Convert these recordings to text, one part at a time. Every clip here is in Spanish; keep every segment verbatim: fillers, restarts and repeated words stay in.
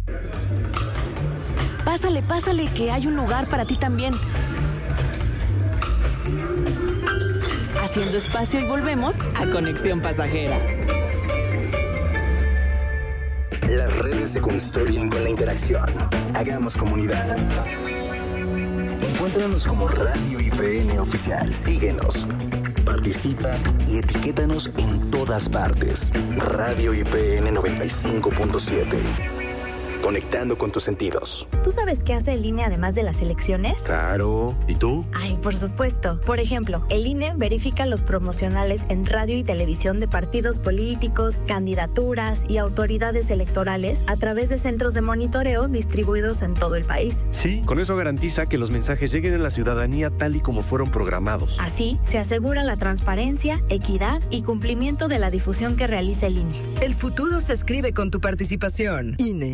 Pásale, pásale, que hay un lugar para ti también. Haciendo espacio y volvemos a Conexión Pasajera. Las redes se construyen con la interacción. Hagamos comunidad. Encuéntranos como Radio I P N Oficial. Síguenos, participa y etiquétanos en todas partes. Radio I P N noventa y cinco punto siete. Conectando con tus sentidos. ¿Tú sabes qué hace el I N E además de las elecciones? Claro. ¿Y tú? Ay, por supuesto. Por ejemplo, el I N E verifica los promocionales en radio y televisión de partidos políticos, candidaturas y autoridades electorales a través de centros de monitoreo distribuidos en todo el país. Sí, con eso garantiza que los mensajes lleguen a la ciudadanía tal y como fueron programados. Así, se asegura la transparencia, equidad y cumplimiento de la difusión que realiza el I N E. El futuro se escribe con tu participación. I N E.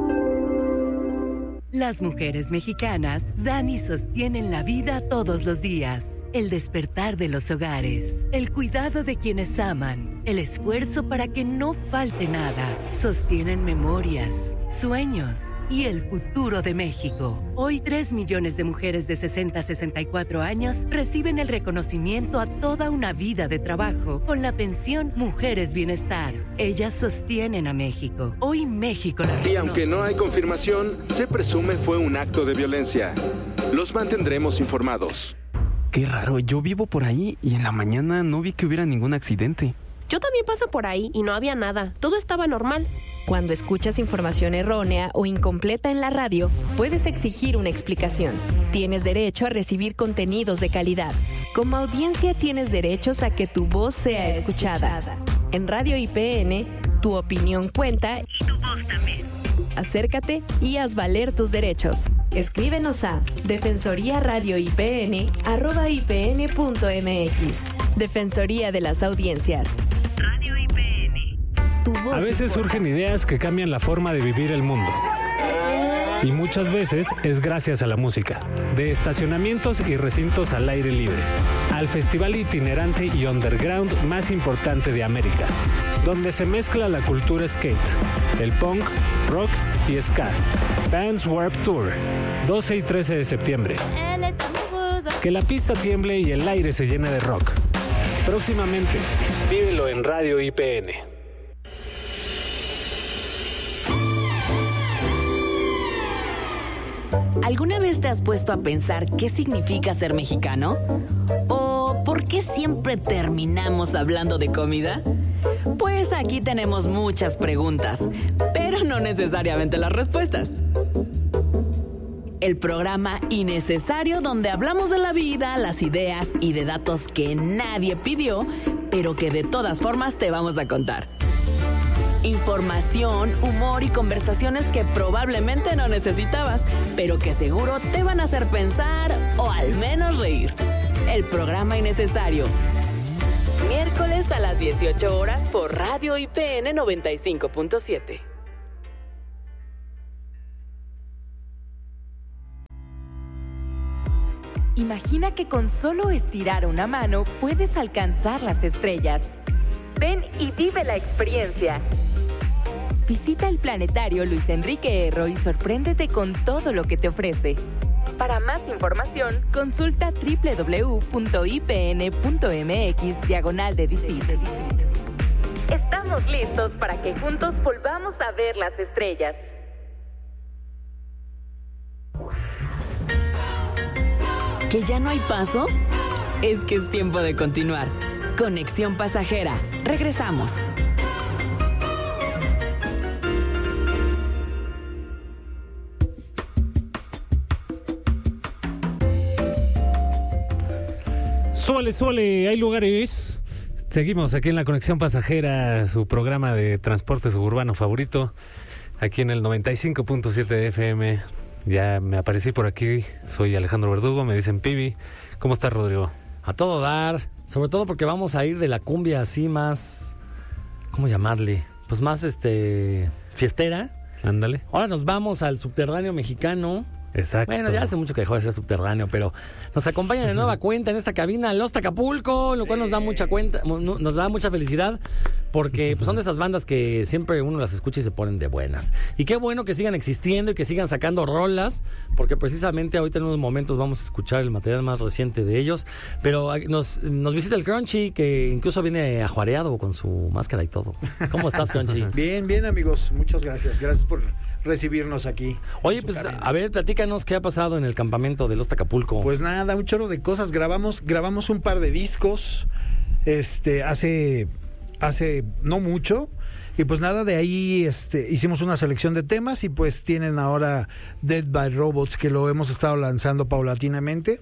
Las mujeres mexicanas dan y sostienen la vida todos los días. El despertar de los hogares, el cuidado de quienes aman, el esfuerzo para que no falte nada. Sostienen memorias, sueños y el futuro de México. Hoy, tres millones de mujeres de sesenta a sesenta y cuatro años reciben el reconocimiento a toda una vida de trabajo con la pensión Mujeres Bienestar. Ellas sostienen a México. Hoy México la reconoce. Y aunque no hay confirmación, se presume fue un acto de violencia. Los mantendremos informados. Qué raro, yo vivo por ahí y en la mañana no vi que hubiera ningún accidente. Yo también paso por ahí y no había nada. Todo estaba normal. Cuando escuchas información errónea o incompleta en la radio, puedes exigir una explicación. Tienes derecho a recibir contenidos de calidad. Como audiencia tienes derechos a que tu voz sea escuchada. En Radio I P N, tu opinión cuenta y tu voz también. Acércate y haz valer tus derechos. Escríbenos a defensoría radio I P N arroba I P N punto M X. Defensoría de las Audiencias. Radio I P N. Tu voz. A veces surgen ideas que cambian la forma de vivir el mundo. Y muchas veces es gracias a la música. De estacionamientos y recintos al aire libre, al festival itinerante y underground más importante de América, donde se mezcla la cultura skate, el punk, rock y ska. Vans Warped Tour, doce y trece de septiembre. Que la pista tiemble y el aire se llene de rock. Próximamente, vívelo en Radio I P N. ¿Alguna vez te has puesto a pensar qué significa ser mexicano? ¿O por qué siempre terminamos hablando de comida? Pues aquí tenemos muchas preguntas, pero no necesariamente las respuestas. El programa innecesario donde hablamos de la vida, las ideas y de datos que nadie pidió, pero que de todas formas te vamos a contar. Información, humor y conversaciones que probablemente no necesitabas, pero que seguro te van a hacer pensar o al menos reír. El programa innecesario. Miércoles a las dieciocho horas por Radio I P N noventa y cinco punto siete. Imagina que con solo estirar una mano puedes alcanzar las estrellas. Ven y vive la experiencia. Visita el planetario Luis Enrique Erro y sorpréndete con todo lo que te ofrece. Para más información, consulta doble u doble u doble u punto i p n punto m x diagonal de visit. Estamos listos para que juntos volvamos a ver las estrellas. ¿Que ya no hay paso? Es que es tiempo de continuar. Conexión Pasajera. Regresamos. Súbale, súbale, hay lugares. Seguimos aquí en la Conexión Pasajera, su programa de transporte suburbano favorito, aquí en el noventa y cinco punto siete de F M. Ya me aparecí por aquí, soy Alejandro Verdugo, me dicen Pibi. ¿Cómo estás, Rodrigo? A todo dar, sobre todo porque vamos a ir de la cumbia así más, ¿cómo llamarle? Pues más este fiestera. Ándale. Ahora nos vamos al subterráneo mexicano, Exacto. Bueno, ya hace mucho que dejó de ser subterráneo, pero nos acompaña de nueva cuenta en esta cabina Los Acapulco, lo cual nos da mucha cuenta, nos da mucha felicidad, porque pues, son de esas bandas que siempre uno las escucha y se ponen de buenas. Y qué bueno que sigan existiendo y que sigan sacando rolas, porque precisamente ahorita en unos momentos vamos a escuchar el material más reciente de ellos. Pero nos, nos visita el Crunchy, que incluso viene ajuareado con su máscara y todo. ¿Cómo estás, Crunchy? Bien, bien, amigos. Muchas gracias. Gracias por recibirnos aquí. Oye, pues cabina. A ver, platícanos qué ha pasado en el campamento de Los Acapulco. Pues nada, un chorro de cosas. Grabamos, grabamos un par de discos, este, hace, hace no mucho. Y pues nada, de ahí este, hicimos una selección de temas y pues tienen ahora Dead by Robots, que lo hemos estado lanzando paulatinamente.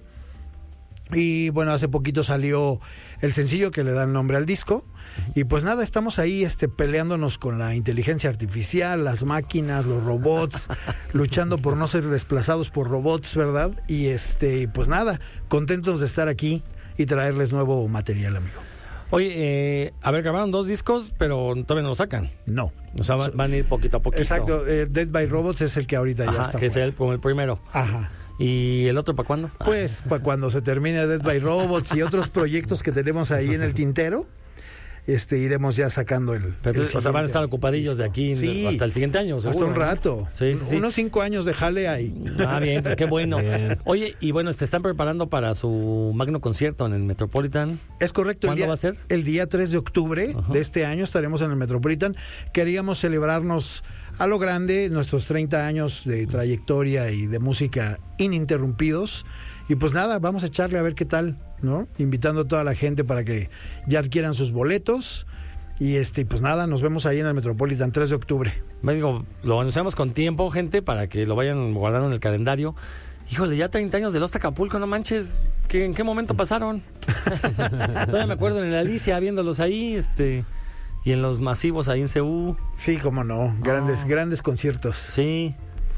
Y bueno, hace poquito salió el sencillo que le da el nombre al disco. Y pues nada, estamos ahí este, peleándonos con la inteligencia artificial, las máquinas, los robots, luchando por no ser desplazados por robots, ¿verdad? Y este, pues nada, contentos de estar aquí y traerles nuevo material, amigo. Oye, eh, a ver, grabaron dos discos, pero todavía no lo sacan. No. O sea, van, van a ir poquito a poquito. Exacto, eh, Dead by Robots es el que ahorita Ajá, ya está. Que es el, como el primero. Ajá. ¿Y el otro para cuándo? Pues para cuando se termine Dead by Robots y otros proyectos que tenemos ahí en el tintero, este iremos ya sacando el, Pero, el o sea, van a estar ocupadillos disco. De aquí sí, hasta el siguiente año, seguro. Hasta un rato. Sí, sí, sí. Unos cinco años de jale ahí. Ah, bien, pues qué bueno. Bien. Oye, y bueno, ¿te están preparando para su magno concierto en el Metropolitan? Es correcto. ¿Cuándo el día, va a ser? El día tres de octubre uh-huh. de este año estaremos en el Metropolitan. Queríamos celebrarnos a lo grande nuestros treinta años de trayectoria y de música ininterrumpidos. Y pues nada, vamos a echarle a ver qué tal, ¿no? Invitando a toda la gente para que ya adquieran sus boletos. Y este, pues nada, nos vemos ahí en el Metropolitan, tres de octubre. Me digo, lo anunciamos con tiempo, gente, para que lo vayan guardando en el calendario. Híjole, ya treinta años de Los Acapulco, no manches, ¿qué, ¿en qué momento pasaron? Todavía me acuerdo en la Alicia, viéndolos ahí, este, y en los masivos ahí en C U. Sí, cómo no, grandes, oh. grandes conciertos. Sí.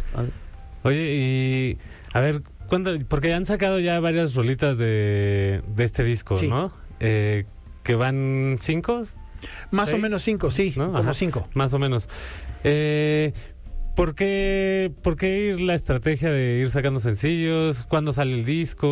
Oye, y a ver, ¿cuándo? Porque han sacado ya varias rolitas de, de este disco, sí. ¿no? Eh, que van cinco... Más ¿Seis? o menos cinco, sí, ¿no? Como Ajá, cinco. Más o menos. Eh, ¿por qué, ¿Por qué ir la estrategia de ir sacando sencillos? ¿Cuándo sale el disco?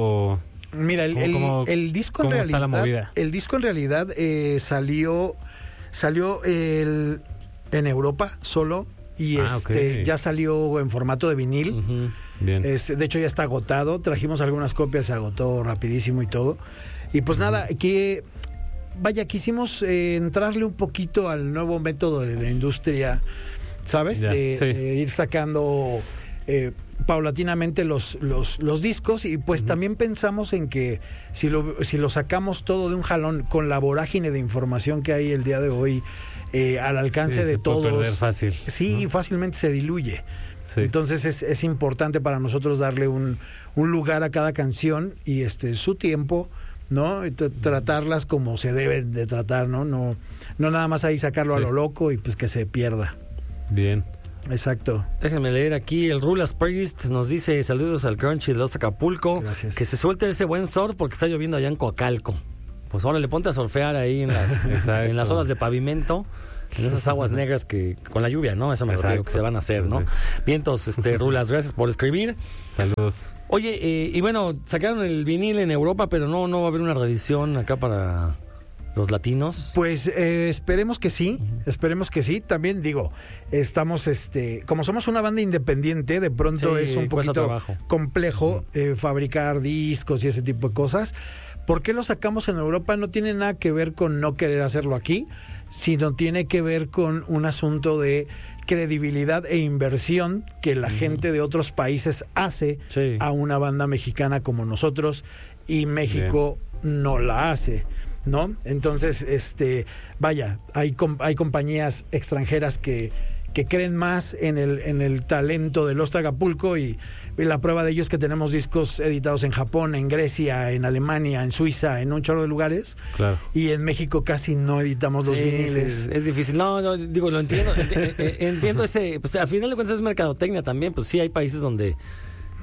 O Mira, el, el, cómo, el disco en realidad, está la movida? El disco en realidad eh, salió, salió el, en Europa solo y ah, este okay. ya salió en formato de vinil. Uh-huh. Bien. Este, de hecho ya está agotado. Trajimos algunas copias, se agotó rapidísimo y todo. Y pues uh-huh. nada, que vaya, quisimos eh, entrarle un poquito al nuevo método de la industria, ¿sabes? Ya, de, sí. de ir sacando eh, paulatinamente los, los, los discos y pues uh-huh. también pensamos en que si lo, si lo sacamos todo de un jalón con la vorágine de información que hay el día de hoy eh, al alcance sí, de se todos, puede perder fácil, sí, ¿no? Fácilmente se diluye. Sí. Entonces es, es importante para nosotros darle un, un lugar a cada canción y este su tiempo, ¿no? Y t- tratarlas como se deben de tratar, ¿no? No, no nada más ahí sacarlo sí. a lo loco y pues que se pierda. Bien. Exacto. Déjenme leer aquí, el Rulas Priest nos dice, saludos al Crunchy de Los Acapulco. Gracias. Que se suelte ese buen surf porque está lloviendo allá en Coacalco. Pues ahora le ponte a surfear ahí en las, en las olas de pavimento, en esas aguas negras que con la lluvia, ¿no? Eso me refiero que se van a hacer, ¿no? Vientos, este, Rulas, gracias por escribir. Saludos. Oye, eh, y bueno, sacaron el vinil en Europa, pero no, no va a haber una reedición acá para los latinos. Pues eh, esperemos que sí, uh-huh. esperemos que sí. También digo, estamos, este, como somos una banda independiente, de pronto sí, es un poquito trabajo. complejo uh-huh. eh, fabricar discos y ese tipo de cosas. ¿Por qué lo sacamos en Europa? No tiene nada que ver con no querer hacerlo aquí, sino tiene que ver con un asunto de credibilidad e inversión que la uh-huh. gente de otros países hace sí. a una banda mexicana como nosotros y México Bien. no la hace, ¿no? Entonces, este, vaya, hay com- hay compañías extranjeras que que creen más en el en el talento de Los Acapulco y, y la prueba de ello es que tenemos discos editados en Japón, en Grecia, en Alemania, en Suiza, en un chorro de lugares. Claro. Y en México casi no editamos los sí, viniles. Sí, es difícil. No, no, digo, lo entiendo. entiendo ese, pues a final de cuentas es mercadotecnia también, pues sí hay países donde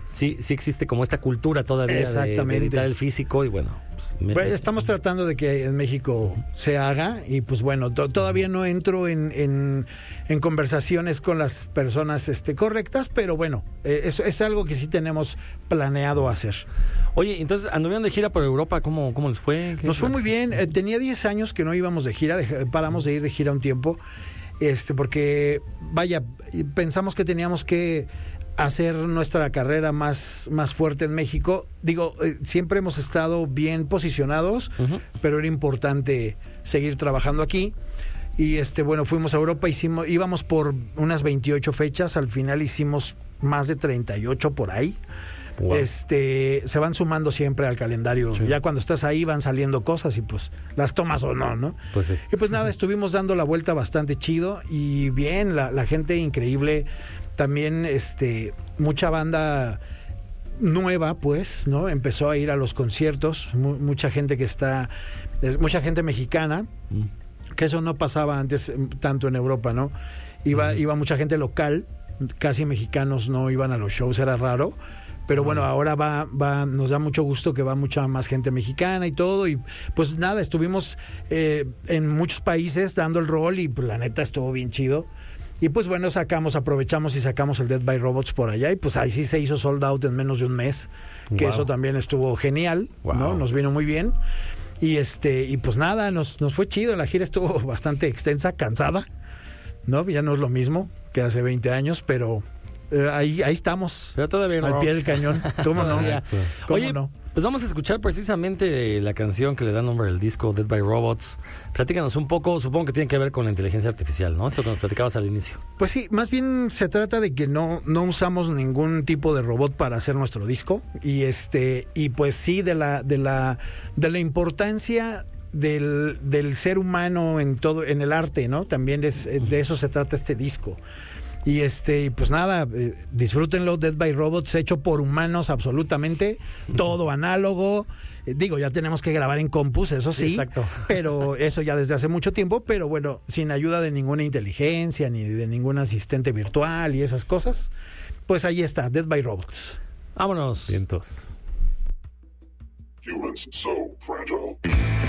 sí, sí existe como esta cultura todavía Exactamente. de, de editar el físico y bueno. Pues, me, pues estamos tratando de que en México se haga y pues bueno, to- todavía no entro en, en, en conversaciones con las personas este, correctas, pero bueno, eh, eso es algo que sí tenemos planeado hacer. Oye, entonces anduvieron de gira por Europa, ¿cómo, cómo les fue? Nos fue muy bien, eh, tenía diez años que no íbamos de gira, dej- paramos de ir de gira un tiempo, este porque vaya, pensamos que teníamos que hacer nuestra carrera más, más fuerte en México. Digo, eh, siempre hemos estado bien posicionados, uh-huh. pero era importante seguir trabajando aquí. Y este bueno, fuimos a Europa, hicimos, íbamos por unas veintiocho fechas, al final hicimos más de treinta y ocho por ahí. Wow. Este, se van sumando siempre al calendario. Sí. Ya cuando estás ahí van saliendo cosas y pues las tomas o no, ¿no? Pues sí. Y pues nada, estuvimos dando la vuelta bastante chido y bien, la, la gente increíble. También este mucha banda nueva, pues, ¿no? Empezó a ir a los conciertos, mu- mucha gente que está, es, mucha gente mexicana, mm. que eso no pasaba antes tanto en Europa, ¿no? Iba, mm. iba mucha gente local, casi mexicanos no iban a los shows, era raro. Pero bueno, ahora va, va, nos da mucho gusto que va mucha más gente mexicana y todo. Y pues nada, estuvimos eh, en muchos países dando el rol y pues la neta estuvo bien chido. Y pues bueno, sacamos, aprovechamos y sacamos el Dead by Robots por allá. Y pues ahí sí se hizo sold out en menos de un mes. Que wow. Eso también estuvo genial, wow. ¿no? Nos vino muy bien. Y este y pues nada, nos, nos fue chido. La gira estuvo bastante extensa, cansada, ¿no? Ya no es lo mismo que hace veinte años, pero... Eh, ahí, ahí estamos, pero todavía al rock. Pie del cañón. ¿Cómo no? ¿Cómo Oye, no? Pues vamos a escuchar precisamente la canción que le da nombre al disco, Dead by Robots. Platícanos un poco, supongo que tiene que ver con la inteligencia artificial, ¿no? Esto que nos platicabas al inicio. Pues sí, más bien se trata de que no, no usamos ningún tipo de robot para hacer nuestro disco. Y este, y pues sí, de la, de la, de la importancia del, del ser humano en todo, en el arte, ¿no? También es, de eso se trata este disco. Y este, pues nada, eh, disfrútenlo, Dead by Robots, hecho por humanos absolutamente, todo análogo. Eh, digo, ya tenemos que grabar en compus, eso sí, sí, exacto. Pero eso ya desde hace mucho tiempo, pero bueno, sin ayuda de ninguna inteligencia, ni de ningún asistente virtual y esas cosas. Pues ahí está, Dead by Robots. Vámonos. Vientos. Humans so fragile.